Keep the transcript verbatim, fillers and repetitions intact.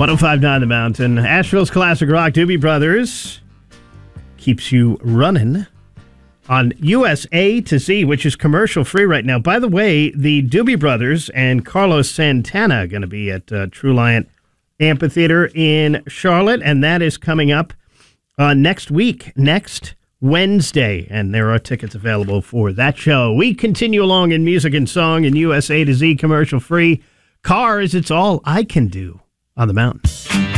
one oh five point nine The Mountain. Asheville's classic rock, Doobie Brothers, keeps you running on U S A to Z, which is commercial free right now. By the way, the Doobie Brothers and Carlos Santana are going to be at uh, True Lion Amphitheater in Charlotte, and that is coming up uh, next week, next Wednesday, and there are tickets available for that show. We continue along in music and song in U S A to Z commercial free. Cars, it's all I can do on the mountain.